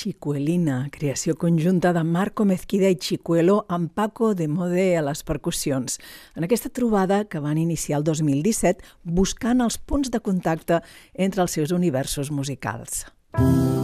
Chicuelina, creació conjunta de Marco Mezquida i Chicuelo amb Paco de Mode a les percussions. En aquesta trobada, que van iniciar el 2017, buscant els punts de contacte entre els seus universos musicals.